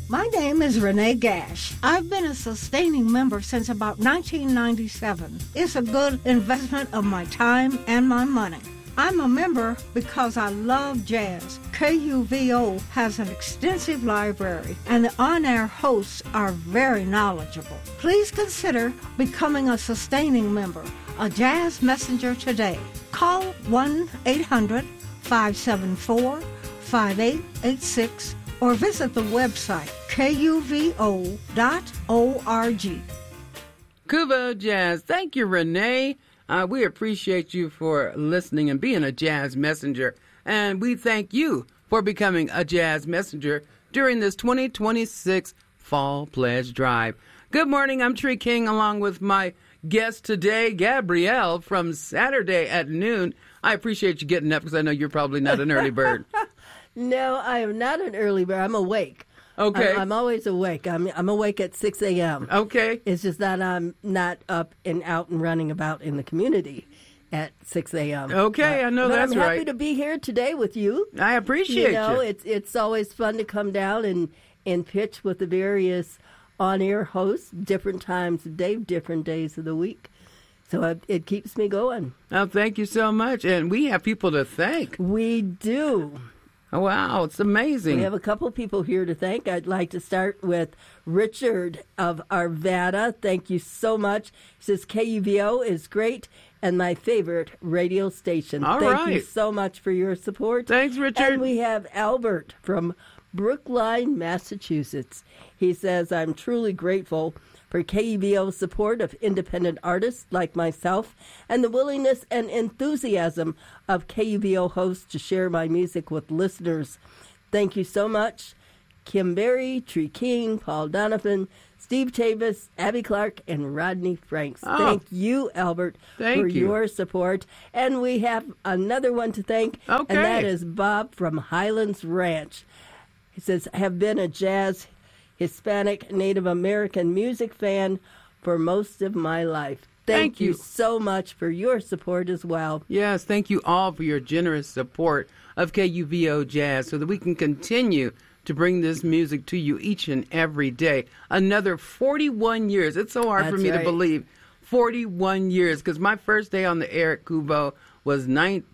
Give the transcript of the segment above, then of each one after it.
My name is Renee Gash. I've been a sustaining member since about 1997. It's a good investment of my time and my money. I'm a member because I love jazz. KUVO has an extensive library, and the on-air hosts are very knowledgeable. Please consider becoming a sustaining member, a Jazz Messenger today. Call 1-800-574-5886 or visit the website kuvo.org. Kuvo Jazz. Thank you, Renee. We appreciate you for listening and being a Jazz Messenger. And we thank you for becoming a Jazz Messenger during this 2026 Fall Pledge Drive. Good morning. I'm Tree King along with my guest today, Gabrielle, from Saturday at noon. I appreciate you getting up because I know you're probably not an early bird. No, I am not an early bird. I'm awake. Okay. I'm always awake. I'm awake at 6 a.m. Okay. It's just that I'm not up and out and running about in the community at 6 a.m. Okay, I know that's right. But I'm happy to be here today with you. I appreciate you. It's always fun to come down and pitch with the various on-air hosts, different times of day, different days of the week. So it keeps me going. Oh, thank you so much. And we have people to thank. We do. Oh, wow, it's amazing. We have a couple people here to thank. I'd like to start with Richard of Arvada. Thank you so much. He says KUVO is great and my favorite radio station. Thank you so much for your support. Thanks, Richard. And we have Albert from Brookline, Massachusetts. He says, I'm truly grateful for KUVO's support of independent artists like myself and the willingness and enthusiasm of KUVO hosts to share my music with listeners. Thank you so much. Kim Berry, Tree King, Paul Donovan, Steve Tavis, Abby Clark, and Rodney Franks. Thank you, Albert, for your support. And we have another one to thank, and that is Bob from Highlands Ranch. He says, I have been a jazz, Hispanic, Native American music fan for most of my life. Thank you so much for your support as well. Yes, thank you all for your generous support of KUVO Jazz so that we can continue to bring this music to you each and every day. Another 41 years. It's so hard for me to believe. 41 years, because my first day on the air at Kuvo was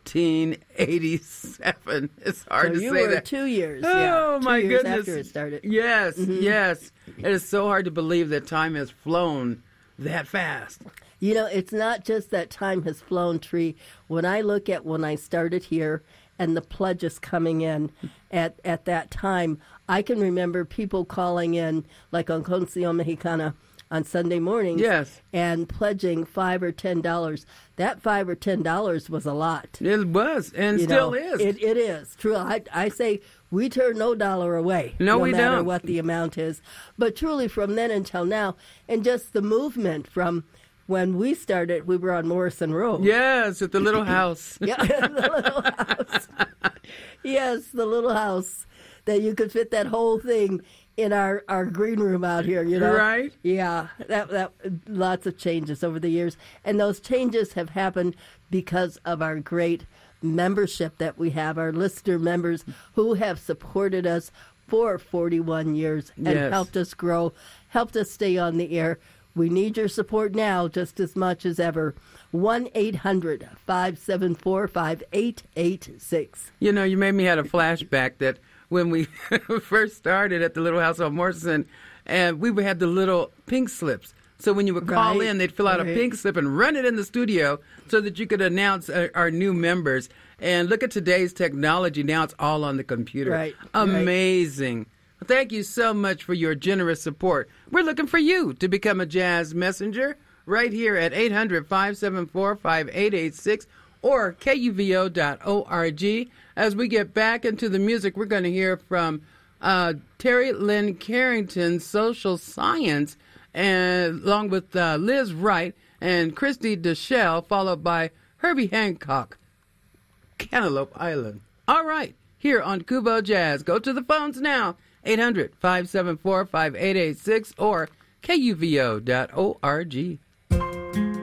1987. It's hard to say that. You were 2 years. Oh, my goodness. After it started. Yes, yes. It is so hard to believe that time has flown that fast. You know, it's not just that time has flown, Tree. When I look at when I started here and the pledges coming in at that time, I can remember people calling in, like on Concierge Mexicana, on Sunday mornings, and pledging $5 or $10. That $5 or $10 was a lot. It was, and still is. It is true. I say we turn no dollar away. No, we don't. No matter what the amount is. But truly, from then until now, and just the movement from when we started, we were on Morrison Road. Yes, at the little house. Yeah, the little house. Yes, the little house that you could fit that whole thing in our green room out here, you know? Right. Yeah, that lots of changes over the years. And those changes have happened because of our great membership that we have, our listener members who have supported us for 41 years and helped us grow, helped us stay on the air. We need your support now just as much as ever. 1-800-574-5886. You know, you made me have a flashback that when we first started at the Little House on Morrison, and we had the little pink slips. So when you would call in, they'd fill out a pink slip and run it in the studio so that you could announce our new members. And look at today's technology. Now it's all on the computer. Right. Amazing. Thank you so much for your generous support. We're looking for you to become a Jazz Messenger right here at 800-574-5886 or KUVO.org. As we get back into the music, we're going to hear from Terry Lynn Carrington, Social Science, and along with Liz Wright and Christy DeShell, followed by Herbie Hancock, Cantaloupe Island. All right, here on Kuvo Jazz. Go to the phones now, 800-574-5886 or KUVO.org.